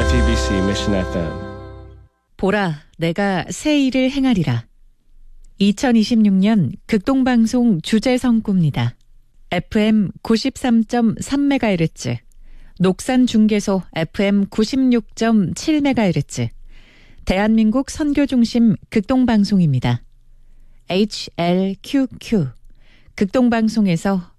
JTBC Mission FM. 보라, 내가 새 일을 행하리라. 2026년 극동방송 주제성구입니다. FM 93.3MHz, 녹산중계소 FM 96.7MHz, 대한민국 선교중심 극동방송입니다. HLQQ, 극동방송에서